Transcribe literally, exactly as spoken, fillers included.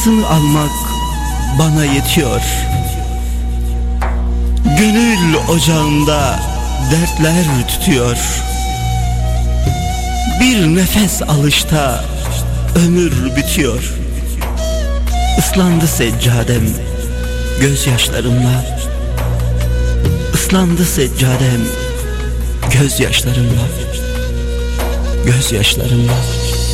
Sını almak bana yetiyor. Gönül ocağında dertler tütüyor. Bir nefes alışta ömür bitiyor. Islandı seccadem gözyaşlarımla. Islandı seccadem gözyaşlarımla. Gözyaşlarımla.